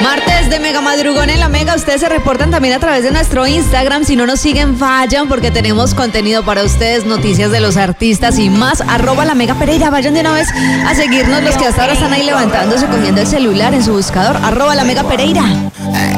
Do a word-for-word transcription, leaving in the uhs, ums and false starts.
Martes de Mega Madrugón en la Mega. Ustedes se reportan también a través de nuestro Instagram. Si no nos siguen, vayan porque tenemos contenido para ustedes, noticias de los artistas y más. Arroba la Mega Pereira. Vayan de una vez a seguirnos los que hasta ahora están ahí levantándose, cogiendo el celular en su buscador. Arroba la Mega Pereira.